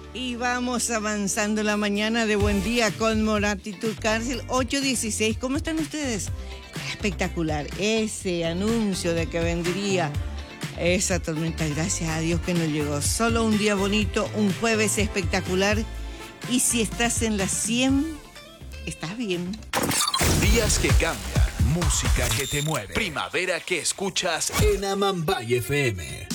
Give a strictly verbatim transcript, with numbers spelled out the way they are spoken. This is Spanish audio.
Y vamos avanzando la mañana de Buen Día con Moratitud Cárcel ocho dieciséis. ¿Cómo están ustedes? Espectacular. Ese anuncio de que vendría esa tormenta, gracias a Dios que no llegó. Solo un día bonito, un jueves espectacular. Y si estás en las cien, estás bien. Días que cambian, música que te mueve. Primavera que escuchas en Amambay F M.